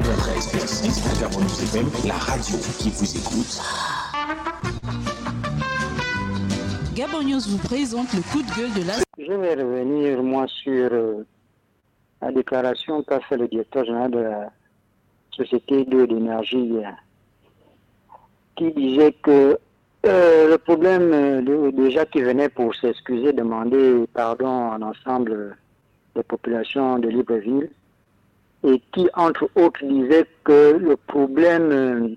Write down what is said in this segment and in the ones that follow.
93.5 Gabon News FM, la radio qui vous écoute. Gabon News vous présente le coup de gueule de la... Je vais revenir, moi, sur la déclaration qu'a fait le directeur général de la Société d'eau et d'énergie hier, qui disait que le problème, déjà qui venait pour s'excuser, demander pardon en ensemble des populations de Libreville, et qui, entre autres, disait que le problème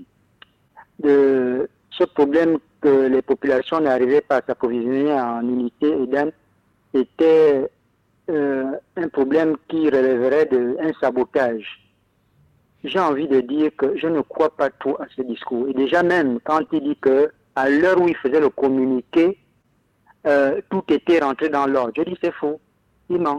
ce problème que les populations n'arrivaient pas à s'approvisionner en unité EDAN était un problème qui relèverait d'un sabotage. J'ai envie de dire que je ne crois pas trop à ce discours. Et déjà même, quand il dit que à l'heure où il faisait le communiqué, tout était rentré dans l'ordre. Je dis c'est faux. Il ment.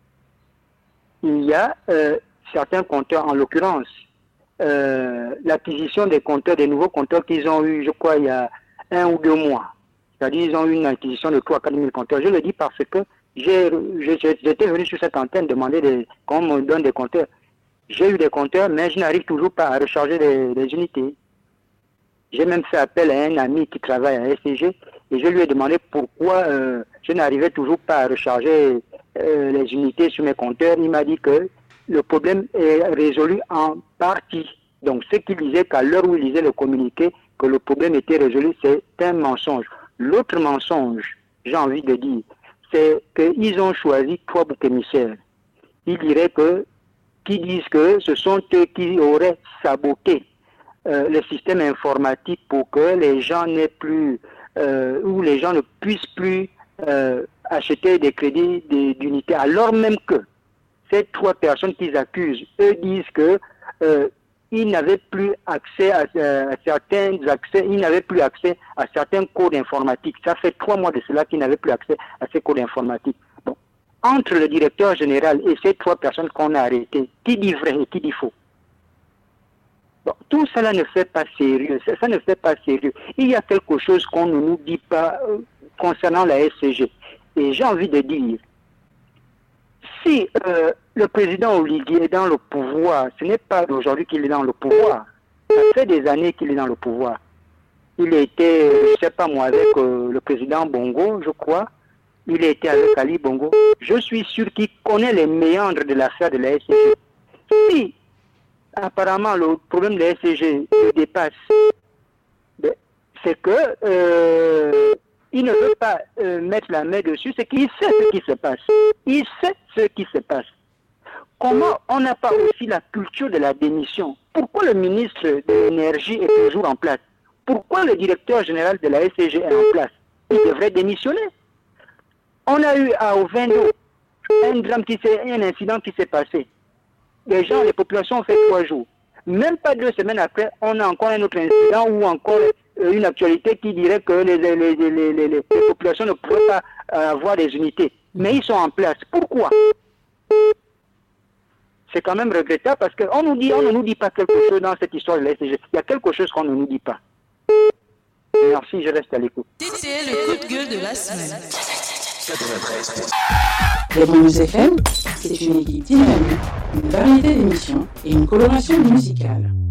Il y a certains compteurs, en l'occurrence, l'acquisition des compteurs, des nouveaux compteurs qu'ils ont eu, je crois, il y a 1 ou 2 mois. C'est-à-dire qu'ils ont eu une acquisition de 3-4 000 compteurs. Je le dis parce que j'étais venu sur cette antenne demander qu'on me donne des compteurs. J'ai eu des compteurs, mais je n'arrive toujours pas à recharger les unités. J'ai même fait appel à un ami qui travaille à SCG et je lui ai demandé pourquoi je n'arrivais toujours pas à recharger les unités sur mes compteurs. Il m'a dit que le problème est résolu en partie. Donc ce qu'il disait qu'à l'heure où il lisait le communiqué, que le problème était résolu, c'est un mensonge. L'autre mensonge, j'ai envie de dire, c'est qu'ils ont choisi 3 boucs émissaires. Ils diraient qui disent que ce sont eux qui auraient saboté le système informatique pour que les gens n'aient plus, ou les gens ne puissent plus acheter des crédits d'unité, alors même que ces 3 personnes qu'ils accusent, eux disent que ils n'avaient plus accès à certains accès, ils n'avaient plus accès à certains codes informatiques. Ça fait 3 mois de cela qu'ils n'avaient plus accès à ces codes informatiques. Bon. Entre le directeur général et ces 3 personnes qu'on a arrêtées, qui dit vrai et qui dit faux? Bon, tout cela ne fait pas sérieux. Ça ne fait pas sérieux. Il y a quelque chose qu'on ne nous dit pas concernant la SCG. Et j'ai envie de dire, si le président Oligui est dans le pouvoir, ce n'est pas d'aujourd'hui qu'il est dans le pouvoir. Ça fait des années qu'il est dans le pouvoir. Il était, je ne sais pas moi, avec le président Bongo, je crois. Il était avec Ali Bongo. Je suis sûr qu'il connaît les méandres de l'affaire de la SCG. Si, apparemment, le problème de la SCG le dépasse, c'est que il ne veut pas mettre la main dessus, c'est qu'il sait ce qui se passe. Il sait ce qui se passe. Comment on n'a pas aussi la culture de la démission? Pourquoi le ministre de l'Énergie est toujours en place? Pourquoi le directeur général de la SCG est en place? Il devrait démissionner. On a eu à Ovendo un incident qui s'est passé. Les populations ont fait 3 jours. Même pas 2 semaines après, on a encore un autre incident ou encore une actualité qui dirait que les populations ne pourraient pas avoir des unités. Mais ils sont en place. Pourquoi? C'est quand même regrettable parce qu'on ne nous dit pas quelque chose dans cette histoire de la SCG. Il y a quelque chose qu'on ne nous dit pas. Merci, je reste à l'écoute. C'était le coup de gueule de la semaine. 93. Gabon News FM, c'est une équipe dynamique, une variété d'émissions et une coloration musicale.